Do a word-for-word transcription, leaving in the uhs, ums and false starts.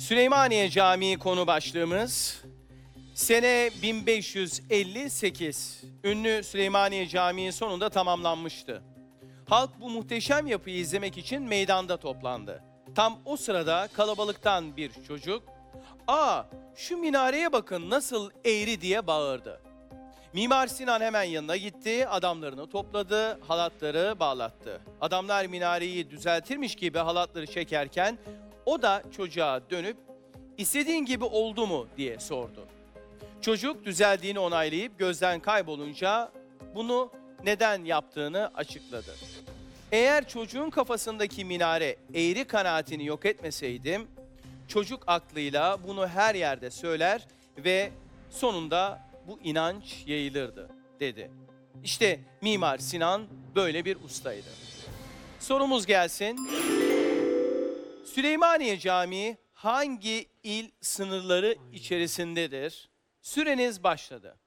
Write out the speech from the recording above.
Süleymaniye Camii konu başlığımız. Sene bin beş yüz elli sekiz. Ünlü Süleymaniye Camii sonunda tamamlanmıştı. Halk bu muhteşem yapıyı izlemek için meydanda toplandı. Tam o sırada kalabalıktan bir çocuk, "Aa, şu minareye bakın nasıl eğri" diye bağırdı. Mimar Sinan hemen yanına gitti, adamlarını topladı, halatları bağlattı. Adamlar minareyi düzeltirmiş gibi halatları çekerken o da çocuğa dönüp "İstediğin gibi oldu mu?" diye sordu. Çocuk düzeldiğini onaylayıp gözden kaybolunca bunu neden yaptığını açıkladı. "Eğer çocuğun kafasındaki minare eğri kanaatini yok etmeseydim, çocuk aklıyla bunu her yerde söyler ve sonunda bu inanç yayılırdı" dedi. İşte Mimar Sinan böyle bir ustaydı. Sorumuz gelsin. Süleymaniye Camii hangi il sınırları içerisindedir? Süreniz başladı.